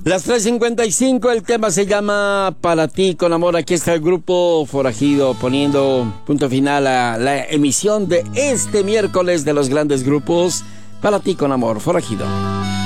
Las 3:55, el tema se llama Para ti con amor. Aquí está el grupo Forajido poniendo punto final a la emisión de este miércoles de los grandes grupos. Para ti con amor, Forajido.